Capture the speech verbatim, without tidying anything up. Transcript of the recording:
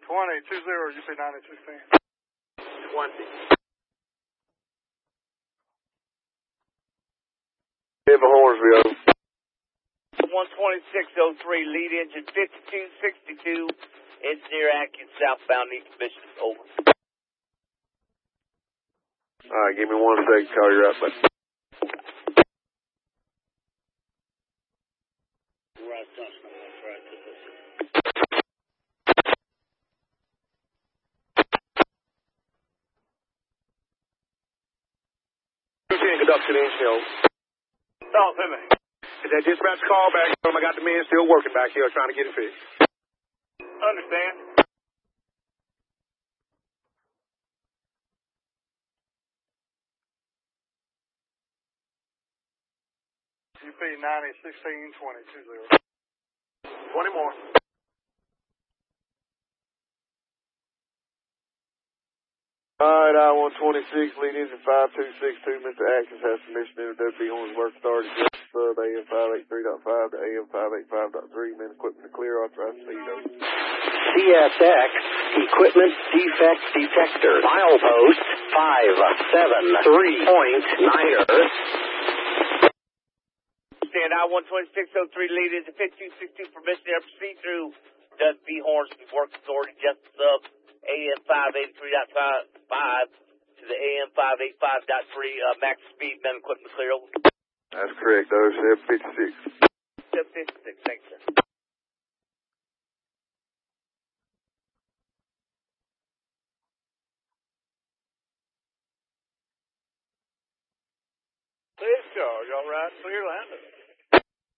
twenty, two zero, U P ninety sixteen. twenty. Denver Hornsville. one twenty-six oh three, lead engine fifty-two sixty-two, engineer Atkins, southbound East Mission, over. All right, give me one second, call you right back. Conduction in show. Talk to me. Is that dispatch call back? I got the men still working back here trying to get it fixed. Understand. U P ninety sixteen twenty, two zero. twenty more. All right, I one twenty-six, lead engine five two six two, Mister Atkins has permission to W B Horns work started. Sub A M five eighty-three point five to A M five eighty-five point three, men equipment to clear, authorized speed over. C S X Equipment Defect Detector. Milepost five seven three point niner. Stand I one twenty-six oh three, lead engine fifty-two sixty-two, permission to proceed through W B Horns work authority, just sub A M five eighty-three point five to the A M five eighty-five point three, uh, max speed, men equipment clear, over. That's correct, though, seven fifty-six. seven fifty-six, thanks, sir. Discharge, all right, clear landing.